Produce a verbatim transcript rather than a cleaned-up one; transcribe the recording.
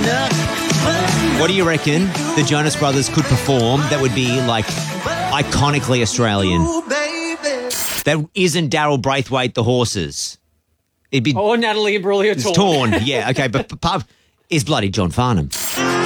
What do you reckon the Jonas Brothers could perform that would be like iconically Australian? That isn't Daryl Braithwaite, The Horses. It'd be Oh, Natalie Imbruglia it's torn. torn. Yeah, okay, but, but is bloody John Farnham.